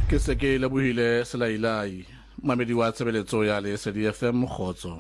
Ke se ke lebohile Selailai mamedi wa tshebeletso ya le SDFM Khotso.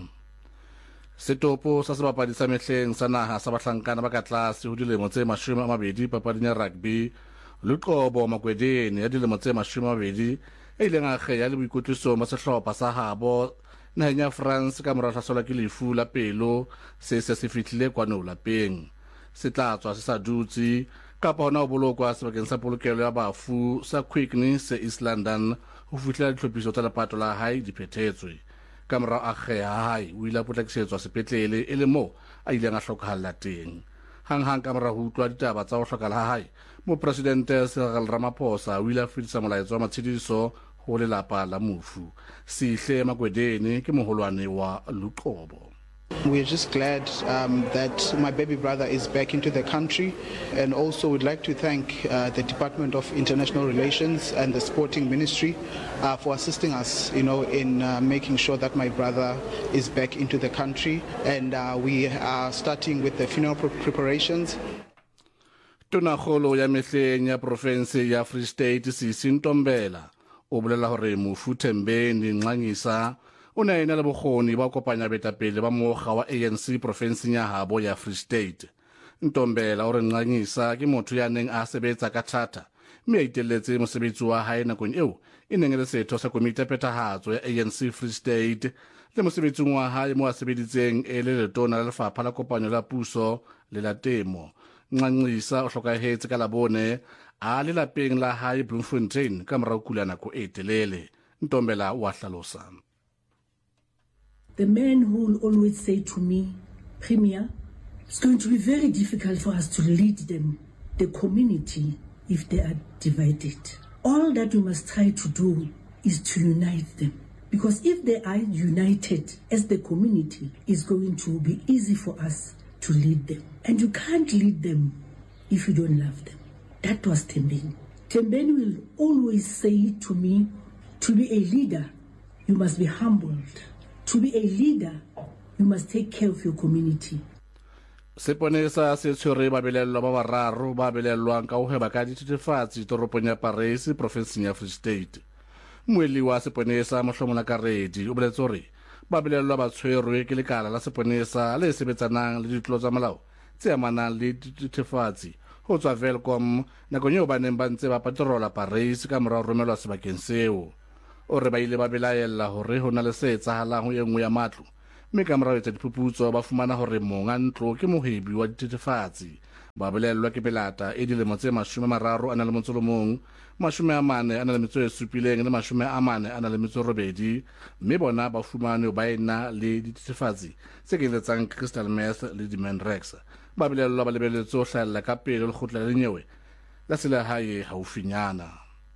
Setopo sa sebapadi sa mehleng sa naha sa bahlankana ba ka tlase ho dilemo tse 20 papading ya rugby Luqobo Makwedeni ya dilemo tse 20 e ileng a kgeya le boikotliso ba sehlopha sa habo naheng ya France ka mora hlaselwa ke lefu la pelo se fihlile kwano lapeng. Se tla tswa se sa dutse kapa hona o bolokwa sebakeng sa polokelo ya bafu sa Quickney se East London ho fihlela ditlhophiso tsa lepato la hae di phethetswe. Ka mora a kgeya hae o ile a potlakisetswa sepetlele e le moo a ileng a hlokahalla teng. Hang ka mora ho utlwa ditaba tsa ho hlokahala hae, Mopresidente Cyril Ramaphosa o ile a fedisa molaetsa wa matshediso ho lelapa la mofu. Sihle Makwedeni ke moholwane wa Luqobo. We're just glad that my baby brother is back into the country, and also would like to thank the Department of International Relations and the Sporting Ministry for assisting us, in making sure that my brother is back into the country, and we are starting with the funeral preparations. Tonakgolo ya mehleng ya province ya Free State Sisi Ntombela o bolela hore mofu Thembeni Nxangisa o ne ena le bokgoni ba kopanya betapele ba mokga wa ANC province ya habo ya Free State. Ntombela o re Nxangisa ke motho ya neng a sebetsa ka thata mme a itelletse mosebetsi wa hae nakong eo e neng le setho sa komiti ya phethahatso ya ANC Free State le mosebetsing wa hae mo a sebeditseng e le letona la lefapha la kopanyo la puso le la temo. Nxangisa o hlokahetse ka Labone a le lapeng la hae Bloemfontein ka mora ho kula nako e telele. Ntombela o a hlalosa. The man who will always say to me, Premier, it's going to be very difficult for us to lead them, the community, if they are divided. All that we must try to do is to unite them. Because if they are united as the community, it's going to be easy for us to lead them. And you can't lead them if you don't love them. That was Thembeni. Thembeni will always say to me, to be a leader, you must be humbled. To be a leader, you must take care of your community. Seponesa se tshwere babelelwa ba bararo ba belelwang ka ho heba ka dithethefatsi toropong ya Parys province ya Free State. Moeli wa seponesa Mohlomola Karedi o boletse hore babelelwa ba tshwerwe ke lekala la seponesa le sebetsanang le ditlolo tsa molao tse amanang le dithethefatsi ho tswa Welcome nakong eo ba neng ba ntse ba patrola Parys ka mora ho romelwa sebakeng seo. O re ba ile ba belaela hore ho na le se etsahalang ho enngwe ya matlo mme ka mora ho etsa diphuputso ba fumana hore monga ntlo ke mohebi wa dithethefatsi. Ba belellwa ke Belata e dilemo tse 30 a na le motsolomong 40 a na le metso e supileng le 40 a na le metso robedi mme bona ba fumane ba ena le dithethefatsi tse keletsang crystal meth le dimenrex. Ba belellwa ba lebeletse ho hlahella ka pele le khotla le nyewe la sela hae haufinyana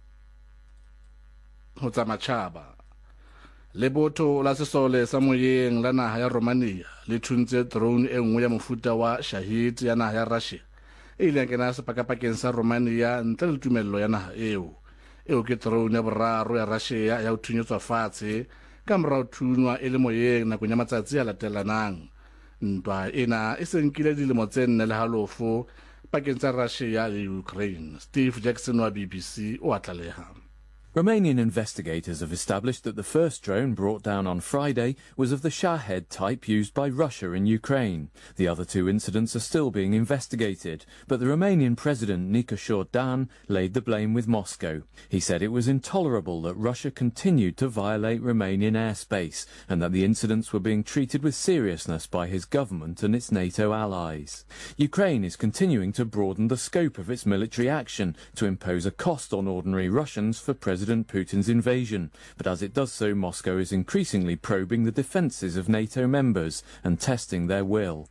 ho tsa matjhaba. Lebotho la sesole sa moyeng la naha ya Romania le thuntse drone e nngwe ya mofuta wa Shahid ya naha ya Russia e ileng kena sepakapakeng sa Romania ntle le tumello ya naha eo ke drone ya boraro ya Russia ya ho thunyetswa fatshe ka mora ho thunywa e le moyeng nakong ya matsatsi a latelanang. Ntwa ena e senkile dilemo tse 4 le halofo pakeng tsa Russia le Ukraine. Steve Jackson wa BBC o atlaleha. Romanian investigators have established that the first drone brought down on Friday was of the Shahed type used by Russia in Ukraine. The other two incidents are still being investigated, but the Romanian president Nicolae Dan laid the blame with Moscow. He said it was intolerable that Russia continued to violate Romanian airspace and that the incidents were being treated with seriousness by his government and its NATO allies. Ukraine is continuing to broaden the scope of its military action to impose a cost on ordinary Russians for President Putin's invasion, but as it does so, Moscow is increasingly probing the defences of NATO members and testing their will.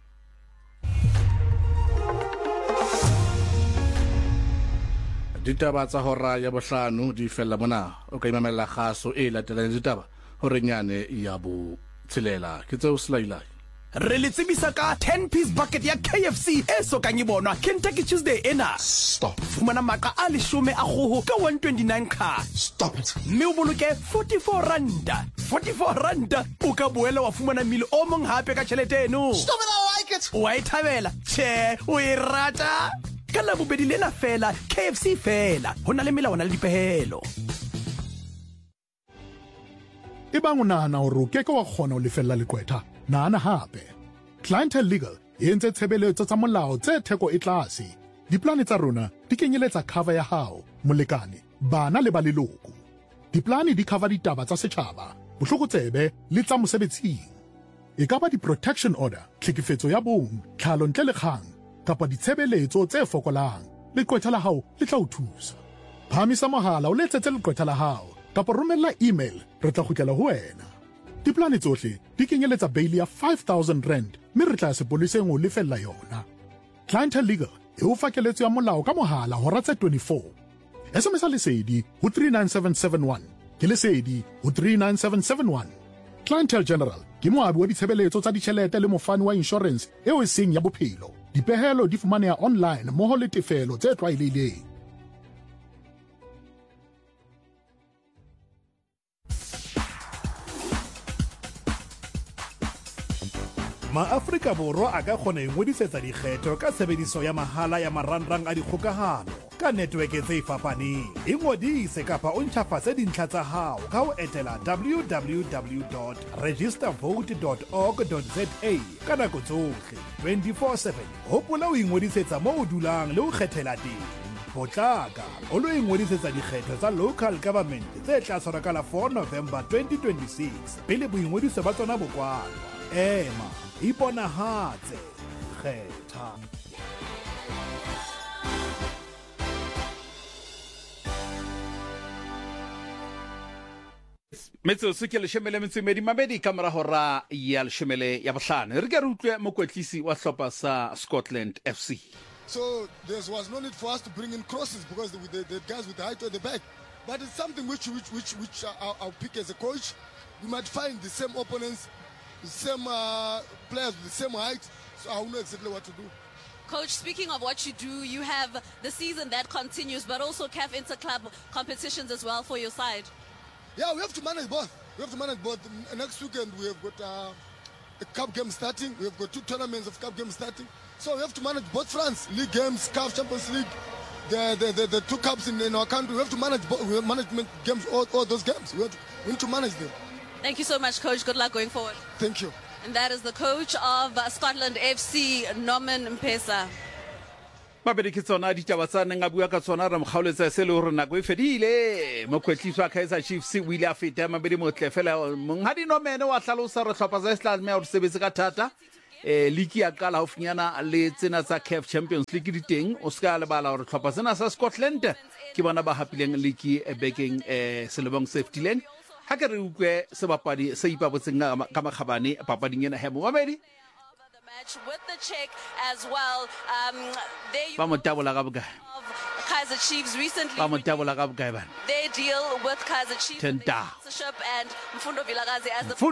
Ditaba tsa hora ya bohlano di fella mona o ka imamela kgaso e latelang ditaba hore nyane ya bo tshelela ke tseo Selailai. Re le tsebisa ka 10-piece bucket ya KFC e sokang e bonwa Kentucky Tuesday ena. Stop. Fumana maka a 10 a kgoho ka 129 card. Stop it. Mme o boloke 44 randa. 44 randa o ka boela wa fumana mile o mong hape ka tjhelete eno. Stop it, I like it. Wa e thabela? Che, o e rata? ka Labobedi lena fela KFC fela ho na le melawana le dipehelo. Ebang o nahana hore o keke wa kgona ho lefella lekwetha, nahana hape. Clientele Legal e entse tshebeletso tsa molao tse theko e tlase. Diplane tsa rona di kenyeletsa cover ya hao, molekane, bana le ba leloko. Diplane di cover ditaba tsa setjhaba, botlokotsebe le tsa mosebetsing. E ka ba di-protection order, tlhekefetso ya bong, tlhalo ntle le kgang, kapa ditshebeletso tse fokolang. Lekwetha la hao le tla o thusa. Phamisa mohala o letsetse lekwetha la hao, kapa romella email, re tla kgutlela ho wena. Diplane tsohle di kenyeletsa bail ya 5,000 rand, mme re tla sepoleseng ho lefella yona. Clientele Legal e o fa keletso ya molao ka mohala hora tse 24. SMS lesedi ho 39771, ke lesedi ho 39771. Clientele General ke moabi wa ditshebeletso tsa ditjhelete le mofani wa insurance eo e seng ya bophelo. Dipehelo di fumaneha online mmoho le tefelo tse tlwaelehileng. Ma-Afrika Borwa a ka kgona ho ingodisetsa dikgetho ka tshebediso ya mahala ya marangrang a dikgokahano ka network tse fapaneng. Ingodise kapa o ntjhafatse dintlha tsa hao ka ho etela www.registervote.org.za ka nako tsohle 24/7. Hopola ho ingodisetsa moo o dulang le ho kgethela teng. Potlaka o lo ingodisetsa dikgetho tsa local government tse tla tshwarwa ka la 4 November 2026 pele boingodiso ba tsona bo kwalwa. Ema iponahatse kgetha. Metsotso ke leshemele metsomedi mabedi ka mora hora ya leshemele ya bohlano. Re ke re utlwe mokwetlisi wa hlopha sa Scotland FC. So there was no need for us to bring in crosses because the guys with the height at the back. But it's something which I'll pick as a coach. We might find the same opponents, the same players with the same height, so I'll know exactly what to do. Coach, speaking of what you do, you have the season that continues, but also CAF Interclub competitions as well for your side. Yeah, we have to manage both. Next weekend we have got a cup game starting. We have got 2 tournaments of cup games starting. So we have to manage both fronts, league games, CAF Champions League, the 2 cups in our country. We have to manage management games, all those games. We need to manage them. Thank you so much, Coach. Good luck going forward. Thank you. And that is the coach of Scotland FC, Norman Mpesa. Mabedi ke tsona ditaba tsa neng a bua ka tsona re mokgaoletsa se le hore nako e fedile mokwetlisi wa Kaizer Chiefs o ile a feta mabedi motle fela monghadi Nomene wa hlalosa re hlopha za Island me o sebetse ka thata league ya qala ho finyana le tsena tsa CAF Champions League di teng o ska le bala hore hlopha tsena sa Scotland ke bona ba hapileng league baking selebong safety ha ke re utlwe se bapadi se ipabotseng ka makgabane papading ena hemo mabedi with the check as well. Kaizer Chiefs recently they deal with Kaizer Chiefs sponsorship and Mfundo Vilakazi as the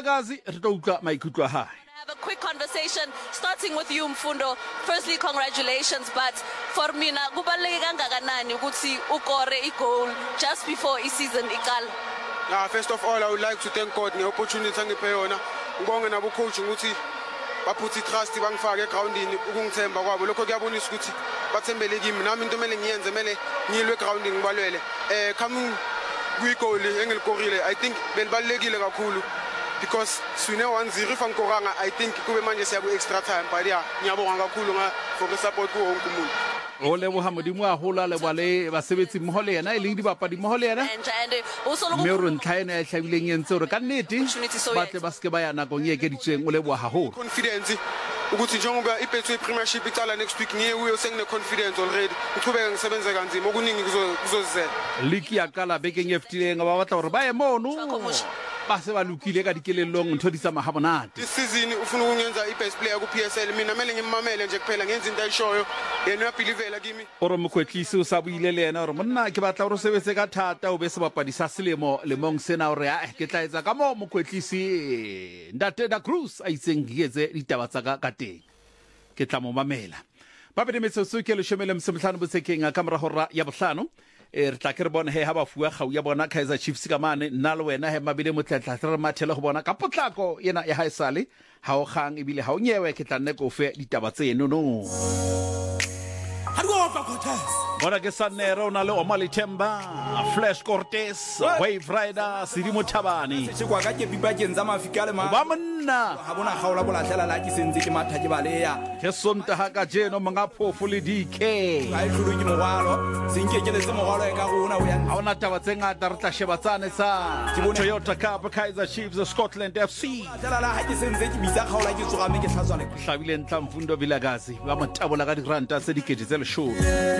have a quick conversation starting with you Mfundo. Firstly, congratulations, but for mina kubaluleke kangakanani ukuthi ukore igol just before season iqala? First of all, I would like to thank God the opportunity ngiphe yona. Ngibonge nabo coach ukuthi baphuthi trust bangifake groundini ukungithemba kwabo lokho kuyabonisa ukuthi bathembele kimi nami into mele ngiyenze mele ngilwe groundini ngibalwele coming kwi-goal engilikorile I think belibalekile kakhulu because swine 1-0 if angikoranga I think kube manje siyaku extra time but yeah ngiyabonga kakhulu for the support ku wonke umuntu o leboha modimo a hola le bale basebetsi mmoho le yena e leng dibapadi mmoho le yena mme re ntlhaena e hlabileng yentse hore ka nnete batle ba ske ba ya nakong e ekeditsweng o leboha haholo confidence ukuthi njengoba iBetway Premiership icala next week ngiye uyo sengine confidence already uqhubeka ngisebenze kanzima okuningi kuzozizela league ya qala bekeng eftileng ba batla hore ba ye mono ba se ba lokile ka dikelellong ntho di tsa mahabonate this season ufuna ukungenza i-best player ku PSL mina mele ngimamele nje kuphela ngenza into ayishoyo yena uyabelievela kimi ore mokwetlisi o sa buile le yena hore monna ke batla hore o sebetse ka thata o be se bapadi sa selemo lemong sena hore ke tla etsa ka mo mokwetlisi Ndate da Cruz a itseng gietse ditaba tsa ka teng ke tla mo mamela ba bedi metsotso ke le shemele msemhlano botsekeng ka mora hora ya bohlano re tla ke re bona he ha ba fuwa gau ya bona Kaizer Chiefs ka mane nna le wena he mabile motletla re mathele go bona ka potlako yena ya haesale ha o gang ebile ha o nyewe ke tla nne go fe ditaba tseno no bona ke Sanero o na le Omali Themba, Flash Cortez, Wave Rider, Sidimo Thabani ba monna ke Sontaga ka jeno mga phofu le DK a ona taba tse ngata re tla sheba tsane sa Toyota Cup, Kaizer Chiefs, Scotland FC Hlabileng Tlamfundo Vilakazi ba mathabola ka diranta tse dikete tse 10